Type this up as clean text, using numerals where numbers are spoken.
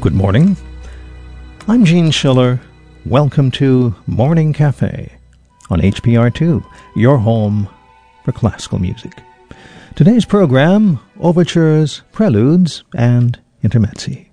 Good morning. I'm Gene Schiller. Welcome to Morning Cafe on HPR2, your home for classical music. Today's program, overtures, preludes, and intermezzi.